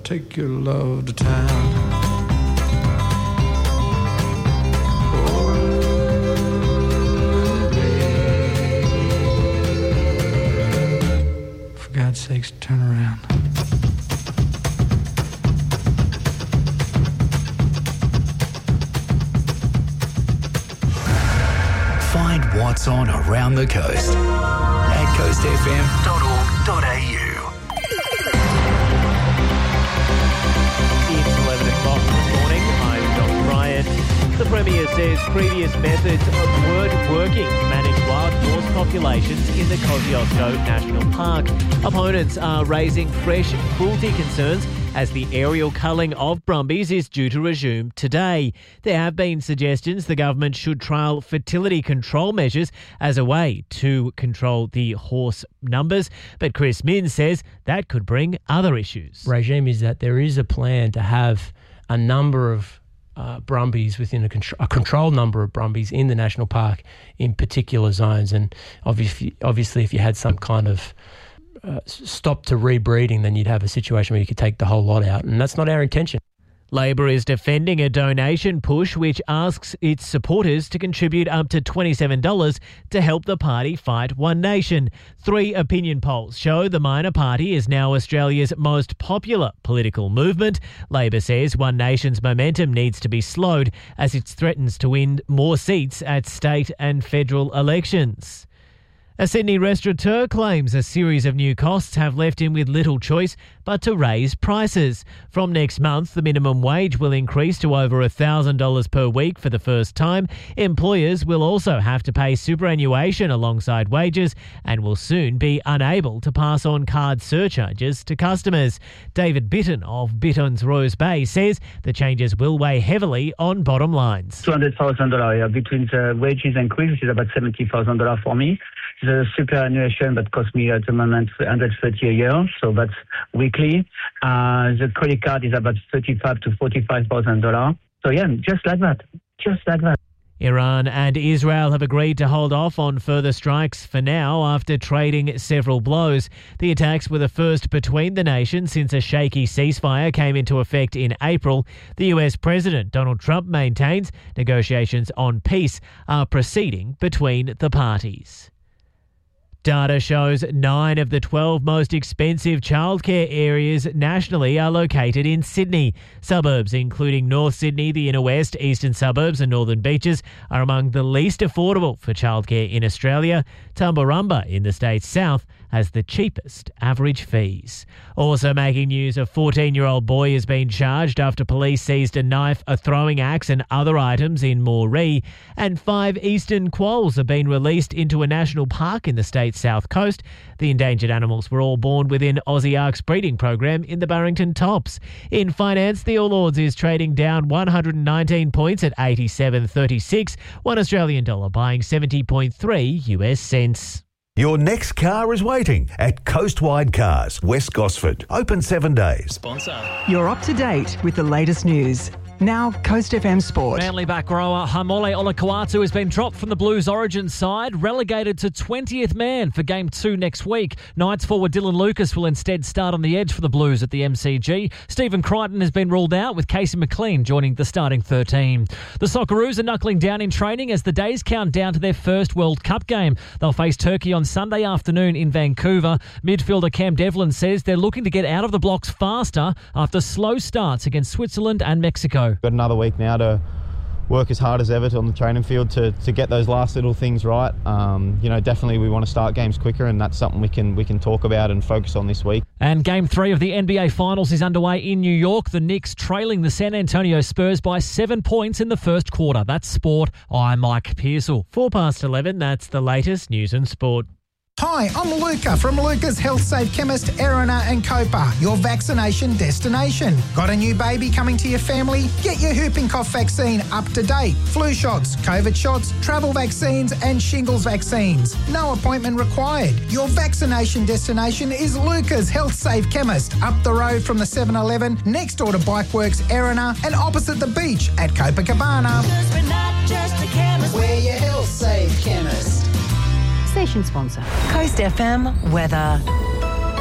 take your love to town. For God's sakes, turn around. Find what's on around the coast at coastfm.org.au. It's 11 o'clock this morning. I'm John Bryant. The Premier says previous methods weren't working to manage wild horse populations in the Kosciuszko National Park. Opponents are raising fresh cruelty concerns as the aerial culling of brumbies is due to resume today. There have been suggestions the government should trial fertility control measures as a way to control the horse numbers, but Chris Minns says that could bring other issues. Regime is that there is a plan to have a number of brumbies within a controlled number of brumbies in the national park in particular zones, and obviously if you had some kind of stop to rebreeding, then you'd have a situation where you could take the whole lot out, and that's not our intention. Labor is defending a donation push which asks its supporters to contribute up to $27 to help the party fight One Nation. 3 opinion polls show the minor party is now Australia's most popular political movement. Labor says One Nation's momentum needs to be slowed as it threatens to win more seats at state and federal elections. A Sydney restaurateur claims a series of new costs have left him with little choice but to raise prices. From next month, the minimum wage will increase to over $1,000 per week for the first time. Employers will also have to pay superannuation alongside wages and will soon be unable to pass on card surcharges to customers. David Bitton of Bitton's Rose Bay says the changes will weigh heavily on bottom lines. $200,000 between the wages increase, which is about $70,000 for me. The superannuation that cost me at the moment $130 a year, so that's weekly. The credit card is about $35,000 to $45,000. So yeah, just like that. Iran and Israel have agreed to hold off on further strikes for now after trading several blows. The attacks were the first between the nations since a shaky ceasefire came into effect in April. The US President Donald Trump maintains negotiations on peace are proceeding between the parties. Data shows 9 of the 12 most expensive childcare areas nationally are located in Sydney. Suburbs including North Sydney, the inner west, eastern suburbs and northern beaches are among the least affordable for childcare in Australia. Tumbarumba in the state's south has the cheapest average fees. Also making news, a 14-year-old boy has been charged after police seized a knife, a throwing axe and other items in Moree. And 5 eastern quolls have been released into a national park in the state's south coast. The endangered animals were all born within Aussie Arc's breeding program in the Barrington Tops. In finance, the All Ords is trading down 119 points at 87.36, $1 Australian dollar buying 70.3 US cents. Your next car is waiting at Coastwide Cars, West Gosford. Open 7 days. Sponsor. You're up to date with the latest news. Now, Coast FM Sport. Manly back rower Haumole Olakau'atu has been dropped from the Blues Origin side, relegated to 20th man for Game 2 next week. Knights forward Dylan Lucas will instead start on the edge for the Blues at the MCG. Stephen Crichton has been ruled out, with Casey McLean joining the starting 13. The Socceroos are knuckling down in training as the days count down to their first World Cup game. They'll face Turkey on Sunday afternoon in Vancouver. Midfielder Cam Devlin says they're looking to get out of the blocks faster after slow starts against Switzerland and Mexico. Got another week now to work as hard as ever on the training field to get those last little things right. Definitely we want to start games quicker, and that's something we can talk about and focus on this week. And Game 3 of the NBA Finals is underway in New York. The Knicks trailing the San Antonio Spurs by 7 points in the first quarter. That's sport. I'm Mike Pearsall. 11, that's the latest news and sport. Hi, I'm Luca from Luca's Health Safe Chemist, Erina and Copa, your vaccination destination. Got a new baby coming to your family? Get your whooping cough vaccine up to date. Flu shots, COVID shots, travel vaccines and shingles vaccines. No appointment required. Your vaccination destination is Luca's Health Safe Chemist, up the road from the 7-Eleven, next door to Bikeworks, Erina and opposite the beach at Copacabana. 'Cause we're not just a chemist, we're your Health Safe Chemist. Station sponsor. Coast FM weather.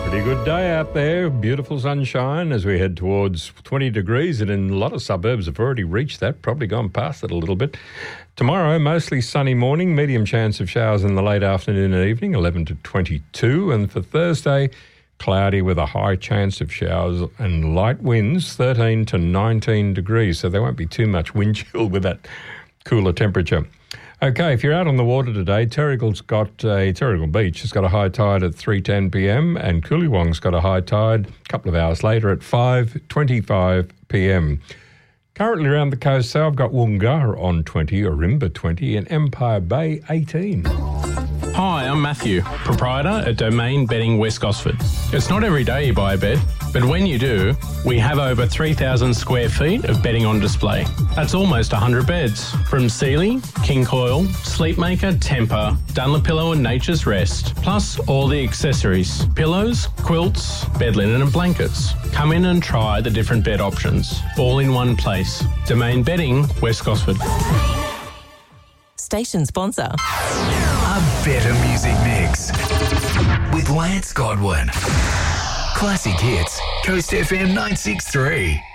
Pretty good day out there. Beautiful sunshine as we head towards 20 degrees, and in a lot of suburbs have already reached that, probably gone past it a little bit. Tomorrow, mostly sunny morning, medium chance of showers in the late afternoon and evening, 11 to 22. And for Thursday, cloudy with a high chance of showers and light winds, 13 to 19 degrees. So there won't be too much wind chill with that cooler temperature. Okay, if you're out on the water today, Terrigal Beach has got a high tide at 3:10 p.m. and Coolywong's got a high tide a couple of hours later at 5:25 p.m. Currently around the coast, so I've got Woongar on 20, Ourimbah 20 and Empire Bay 18. Hi, I'm Matthew, proprietor at Domain Bedding West Gosford. It's not every day you buy a bed, but when you do, we have over 3,000 square feet of bedding on display. That's almost 100 beds, from Sealy, King Coil, Sleepmaker, Tempur, Dunlopillow and Nature's Rest, plus all the accessories, pillows, quilts, bed linen and blankets. Come in and try the different bed options, all in one place. Domain Bedding West Gosford. Station sponsor. A better music mix with Lance Godwin. Classic hits, Coast FM 963.